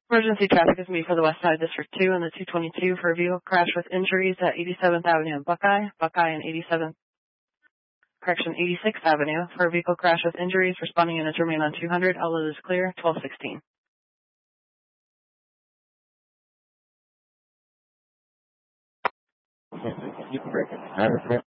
Emergency traffic is me for the West Side District 2 and the 222 for a vehicle crash with injuries at 87th Avenue and Buckeye and 86th Avenue for a vehicle crash with injuries. Responding units remain on 200. Outlet is clear, 1216.